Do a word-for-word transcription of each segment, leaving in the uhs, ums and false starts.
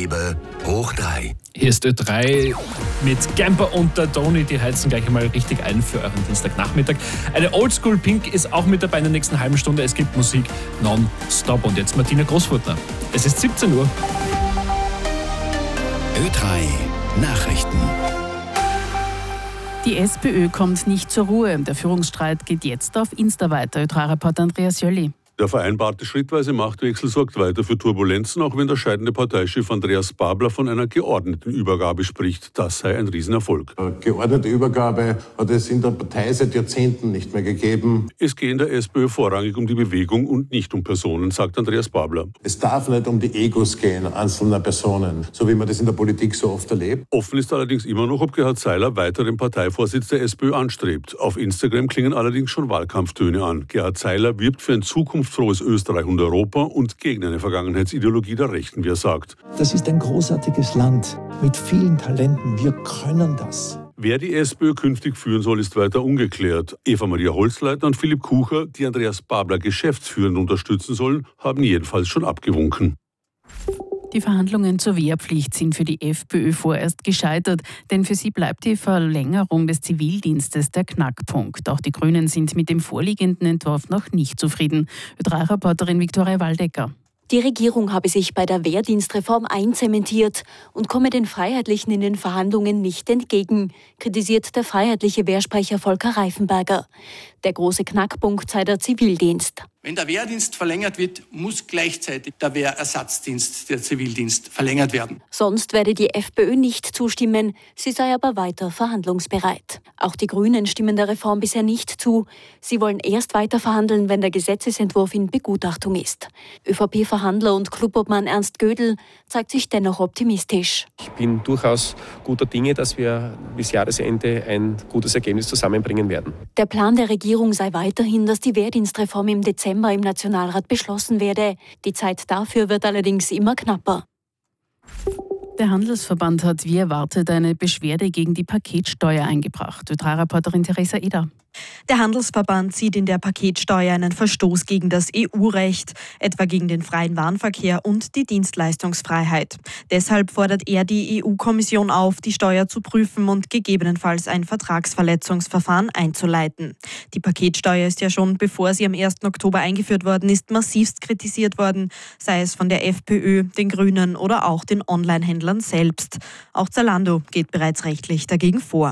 Liebe hoch drei. Hier ist Ö drei mit Camper und der Toni. Die heizen gleich einmal richtig ein für euren Dienstagnachmittag. Eine Oldschool Pink ist auch mit dabei in der nächsten halben Stunde. Es gibt Musik non-stop. Und jetzt Martina Großfurtner. Es ist siebzehn Uhr. Ö drei Nachrichten. Die SPÖ kommt nicht zur Ruhe. Der Führungsstreit geht jetzt auf Insta weiter. Ö drei Reporter Andreas Jöli. Der vereinbarte schrittweise Machtwechsel sorgt weiter für Turbulenzen, auch wenn der scheidende Parteichef Andreas Babler von einer geordneten Übergabe spricht. Das sei ein Riesenerfolg. Eine geordnete Übergabe hat es in der Partei seit Jahrzehnten nicht mehr gegeben. Es gehe in der SPÖ vorrangig um die Bewegung und nicht um Personen, sagt Andreas Babler. Es darf nicht um die Egos gehen einzelner Personen, so wie man das in der Politik so oft erlebt. Offen ist allerdings immer noch, ob Gerhard Seiler weiter den Parteivorsitz der SPÖ anstrebt. Auf Instagram klingen allerdings schon Wahlkampftöne an. Gerhard Seiler wirbt für ein zukunftsfrohes Österreich und Europa und gegen eine Vergangenheitsideologie der Rechten, wie er sagt. Das ist ein großartiges Land mit vielen Talenten. Wir können das. Wer die SPÖ künftig führen soll, ist weiter ungeklärt. Eva-Maria Holzleitner und Philipp Kucher, die Andreas Babler geschäftsführend unterstützen sollen, haben jedenfalls schon abgewunken. Die Verhandlungen zur Wehrpflicht sind für die FPÖ vorerst gescheitert, denn für sie bleibt die Verlängerung des Zivildienstes der Knackpunkt. Auch die Grünen sind mit dem vorliegenden Entwurf noch nicht zufrieden. Ö drei Reporterin Viktoria Waldecker. Die Regierung habe sich bei der Wehrdienstreform einzementiert und komme den Freiheitlichen in den Verhandlungen nicht entgegen, kritisiert der freiheitliche Wehrsprecher Volker Reifenberger. Der große Knackpunkt sei der Zivildienst. Wenn der Wehrdienst verlängert wird, muss gleichzeitig der Wehrersatzdienst, der Zivildienst, verlängert werden. Sonst werde die FPÖ nicht zustimmen, sie sei aber weiter verhandlungsbereit. Auch die Grünen stimmen der Reform bisher nicht zu. Sie wollen erst weiter verhandeln, wenn der Gesetzesentwurf in Begutachtung ist. ÖVP-Verhandler und Clubobmann Ernst Gödel zeigt sich dennoch optimistisch. Ich bin durchaus guter Dinge, dass wir bis Jahresende ein gutes Ergebnis zusammenbringen werden. Der Plan der Regierung sei weiterhin, dass die Wehrdienstreform im Dezember im Nationalrat beschlossen werde. Die Zeit dafür wird allerdings immer knapper. Der Handelsverband hat wie erwartet eine Beschwerde gegen die Paketsteuer eingebracht. Ö drei Reporterin Theresa Eder. Der Handelsverband sieht in der Paketsteuer einen Verstoß gegen das E U-Recht, etwa gegen den freien Warenverkehr und die Dienstleistungsfreiheit. Deshalb fordert er die E U-Kommission auf, die Steuer zu prüfen und gegebenenfalls ein Vertragsverletzungsverfahren einzuleiten. Die Paketsteuer ist ja schon, bevor sie am ersten Oktober eingeführt worden ist, massivst kritisiert worden, sei es von der FPÖ, den Grünen oder auch den Onlinehändlern selbst. Auch Zalando geht bereits rechtlich dagegen vor.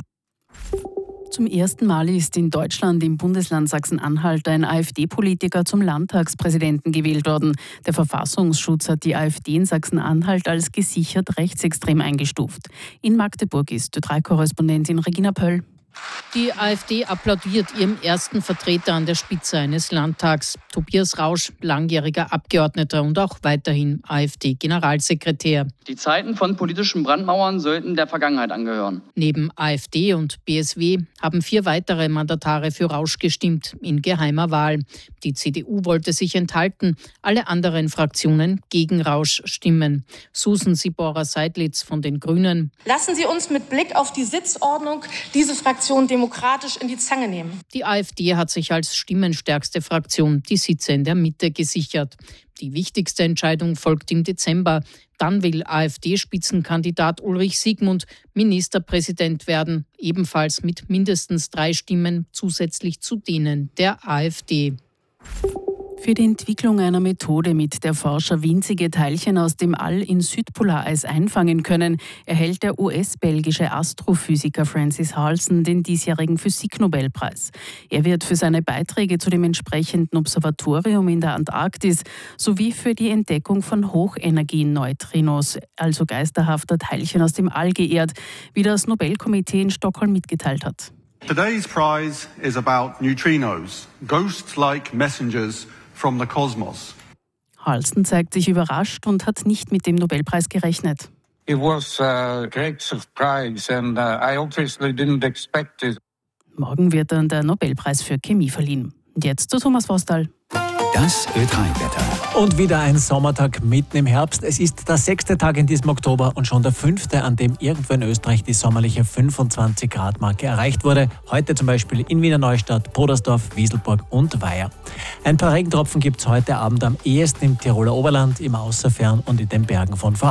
Zum ersten Mal ist in Deutschland im Bundesland Sachsen-Anhalt ein AfD-Politiker zum Landtagspräsidenten gewählt worden. Der Verfassungsschutz hat die AfD in Sachsen-Anhalt als gesichert rechtsextrem eingestuft. In Magdeburg ist Ö drei Korrespondentin Regina Pöll. Die AfD applaudiert ihrem ersten Vertreter an der Spitze eines Landtags. Tobias Rausch, langjähriger Abgeordneter und auch weiterhin AfD-Generalsekretär. Die Zeiten von politischen Brandmauern sollten der Vergangenheit angehören. Neben AfD und B S W haben vier weitere Mandatare für Rausch gestimmt, in geheimer Wahl. Die C D U wollte sich enthalten, alle anderen Fraktionen gegen Rausch stimmen. Susan Sibora-Seidlitz von den Grünen. Lassen Sie uns mit Blick auf die Sitzordnung diese Fraktion demokratisch in die Zange nehmen. Die AfD hat sich als stimmenstärkste Fraktion die Sitze in der Mitte gesichert. Die wichtigste Entscheidung folgt im Dezember. Dann will AfD-Spitzenkandidat Ulrich Siegmund Ministerpräsident werden, ebenfalls mit mindestens drei Stimmen zusätzlich zu denen der AfD. Für die Entwicklung einer Methode, mit der Forscher winzige Teilchen aus dem All in Südpolareis einfangen können, erhält der U S-belgische Astrophysiker Francis Halson den diesjährigen Physiknobelpreis. Er wird für seine Beiträge zu dem entsprechenden Observatorium in der Antarktis sowie für die Entdeckung von Hochenergieneutrinos, also geisterhafter Teilchen aus dem All, geehrt, wie das Nobelkomitee in Stockholm mitgeteilt hat. Today's prize is about neutrinos, ghost-like messengers from the cosmos. Halson zeigt sich überrascht und hat nicht mit dem Nobelpreis gerechnet. It was a great surprise and uh, I obviously didn't expect it. Morgen wird dann der Nobelpreis für Chemie verliehen. Und jetzt zu Thomas Vostal. Das Ö drei Wetter. Und wieder ein Sommertag mitten im Herbst. Es ist der sechste Tag in diesem Oktober und schon der fünfte, an dem irgendwo in Österreich die sommerliche fünfundzwanzig Grad Marke erreicht wurde. Heute zum Beispiel in Wiener Neustadt, Podersdorf, Wieselburg und Weiher. Ein paar Regentropfen gibt es heute Abend am ehesten im Tiroler Oberland, im Außerfern und in den Bergen von Vorarlberg.